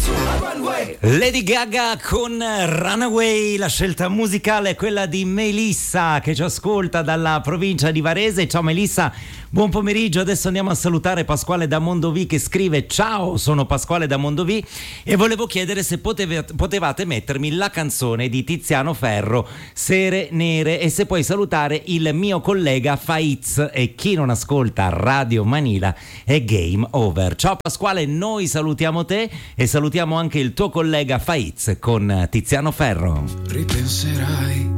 Lady Gaga con Runaway, la scelta musicale è quella di Melissa che ci ascolta dalla provincia di Varese. Ciao Melissa, buon pomeriggio. Adesso andiamo a salutare Pasquale da Mondovì che scrive: ciao, sono Pasquale da Mondovì e volevo chiedere se potevate mettermi la canzone di Tiziano Ferro, Sere Nere, e se puoi salutare il mio collega Faiz, e chi non ascolta Radio Manila è game over. Ciao Pasquale, noi salutiamo te e salutiamo anche il tuo collega Faiz con Tiziano Ferro. Ripenserai